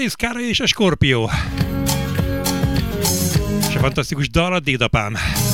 Alice Cara és a Scorpio. És a fantasztikus dal a Dédapám.